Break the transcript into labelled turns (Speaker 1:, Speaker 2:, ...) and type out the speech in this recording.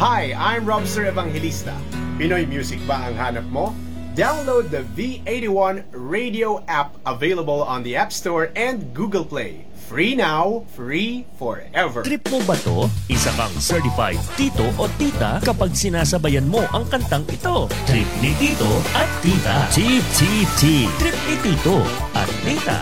Speaker 1: Hi, I'm Robster Evangelista. Pinoy music ba ang hanap mo? Download the V81 radio app available on the App Store and Google Play. Free now, free forever.
Speaker 2: Trip mo ba to? Isa kang certified tito o tita kapag sinasabayan mo ang kantang ito. Trip ni tito at tita. TTT. Trip ni tito at tita.